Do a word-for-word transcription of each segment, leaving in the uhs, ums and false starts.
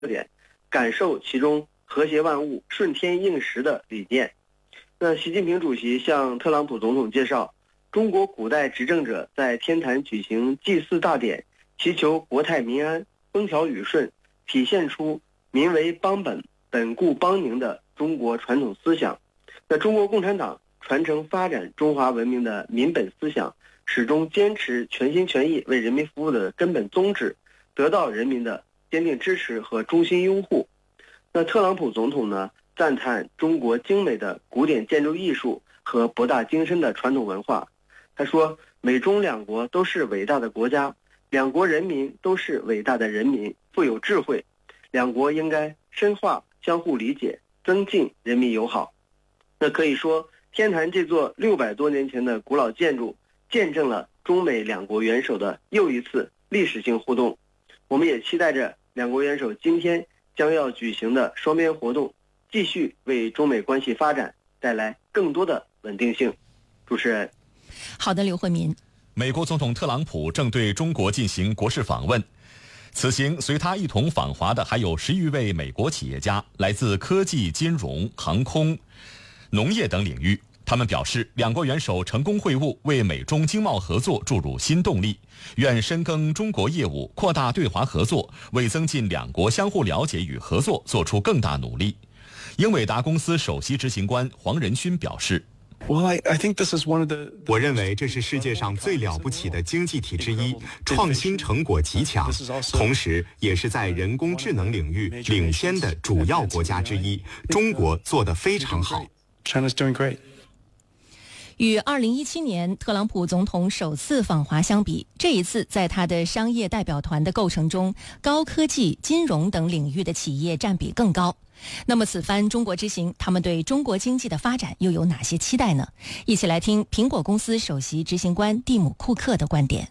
点，感受其中和谐万物、顺天应时的理念。那习近平主席向特朗普总统介绍，中国古代执政者在天坛举行祭祀大典，祈求国泰民安、风调雨顺，体现出民为邦本、本固邦宁的中国传统思想。那中国共产党传承发展中华文明的民本思想，始终坚持全心全意为人民服务的根本宗旨，得到人民的坚定支持和衷心拥护。那特朗普总统呢，赞叹中国精美的古典建筑艺术和博大精深的传统文化。他说，美中两国都是伟大的国家，两国人民都是伟大的人民，富有智慧，两国应该深化相互理解，增进人民友好。那可以说，天坛这座六百多年前的古老建筑，见证了中美两国元首的又一次历史性互动。我们也期待着两国元首今天将要举行的双边活动，继续为中美关系发展带来更多的稳定性。主持人。 好的，刘慧民。 美国总统特朗普正对中国进行国事访问，此行随他一同访华的还有十余位美国企业家，来自科技、金融、航空、农业等领域。他们表示，两国元首成功会晤，为美中经贸合作注入新动力，愿深耕中国业务，扩大对华合作，为增进两国相互了解与合作做出更大努力。英伟达公司首席执行官黄仁勋表示， 我认为这是世界上最了不起的经济体之一，创新成果极强，同时也是在人工智能领域领先的主要国家之一。中国做得非常好。 与二零一七年特朗普总统首次访华相比，这一次在他的商业代表团的构成中，高科技、金融等领域的企业占比更高。那么此番中国之行，他们对中国经济的发展又有哪些期待呢？一起来听苹果公司首席执行官蒂姆·库克的观点。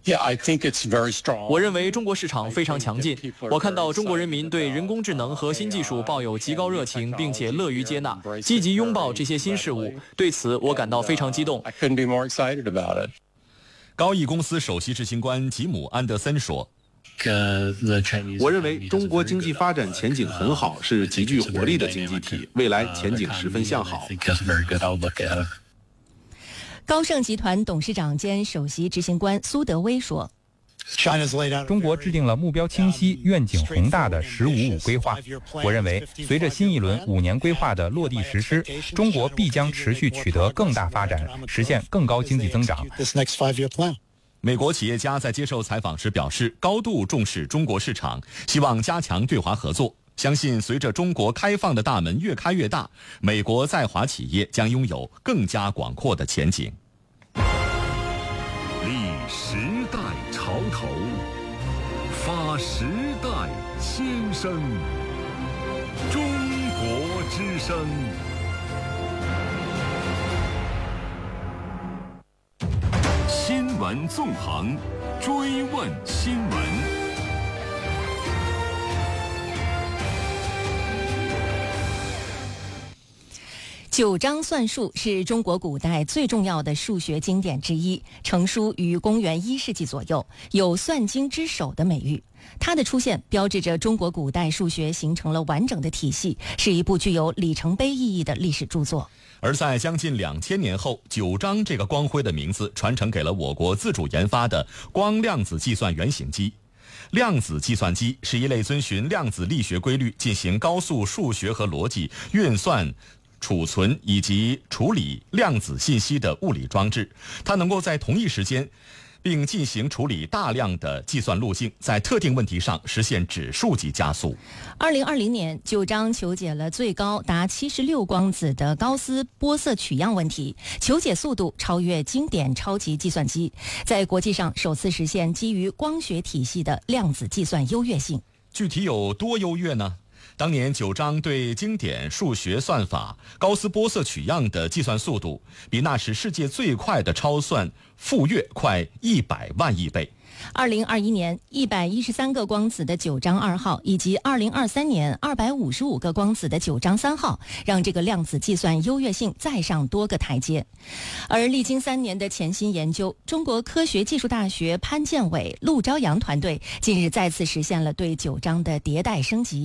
我认为中国市场非常强劲，我看到中国人民对人工智能和新技术抱有极高热情，并且乐于接纳，积极拥抱这些新事物。对此我感到非常激动。 高毅公司首席执行官吉姆·安德森说， 我认为中国经济发展前景很好，是极具活力的经济体，未来前景十分向好。 高盛集团董事长兼首席执行官苏德威说， 中国制定了目标清晰、愿景宏大的“十五五”规划。我认为，随着新一轮五年规划的落地实施，中国必将持续取得更大发展，实现更高经济增长。 美国企业家在接受采访时表示，高度重视中国市场，希望加强对华合作。相信随着中国开放的大门越开越大，美国在华企业将拥有更加广阔的前景。 立时代潮头，发时代先声，中国之声。新闻纵横，追问新闻。 九章算术是中国古代最重要的数学经典之一，成书于公元一世纪左右，有算经之首的美誉。它的出现标志着中国古代数学形成了完整的体系，是一部具有里程碑意义的历史著作。 而在将近两千年后，九章这个光辉的名字传承给了我国自主研发的光量子计算原型机。量子计算机是一类遵循量子力学规律进行高速数学和逻辑运算、储存以及处理量子信息的物理装置，它能够在同一时间并进行处理大量的计算路径，在特定问题上实现指数级加速。 二零二零年，九章求解了最高达七十六光子的高斯玻色取样问题，求解速度超越经典超级计算机，在国际上首次实现基于光学体系的量子计算优越性。 具体有多优越呢？ 当年九章对经典数学算法高斯波色取样的计算速度，比那时世界最快的超算富岳快一百万亿倍。 二零二一年一百一十三个光子的九章二号，以及二零二三年二百五十五个光子的九章三号，让这个量子计算优越性再上多个台阶。而历经三年的潜心研究，中国科学技术大学潘建伟、陆朝阳团队近日再次实现了对九章的迭代升级。